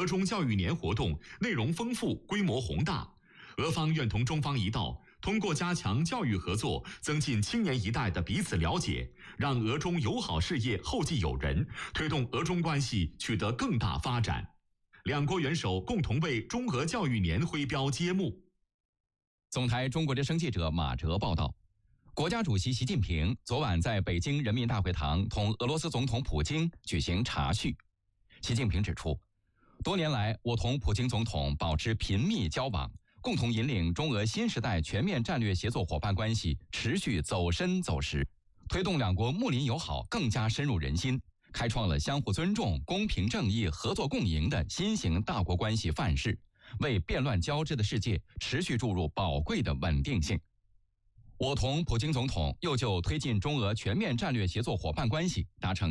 俄中教育年活动内容丰富，规模宏大。俄方愿同中方一道，通过加强教育合作，增进青年一代的彼此了解，让俄中友好事业后继有人，推动俄中关系取得更大发展。两国元首共同为中俄教育年徽标揭幕。 总台中国之声记者马哲报道，国家主席习近平昨晚在北京人民大会堂同俄罗斯总统普京举行茶叙。习近平指出，多年来我同普京总统保持频密交往，共同引领中俄新时代全面战略协作伙伴关系持续走深走实，推动两国睦邻友好更加深入人心，开创了相互尊重、公平正义、合作共赢的新型大国关系范式，为变乱交织的世界持续注入宝贵的稳定性。我同普京总统又就推进中俄全面战略协作伙伴关系达成